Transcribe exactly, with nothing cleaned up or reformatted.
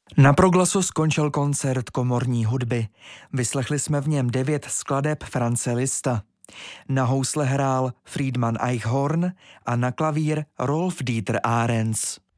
Na Proglasu skončil koncert komorní hudby. Vyslechli jsme v něm devět skladeb Franze Liszta. Na housle hrál Friedman Eichhorn a na klavír Rolf Dieter Ahrens.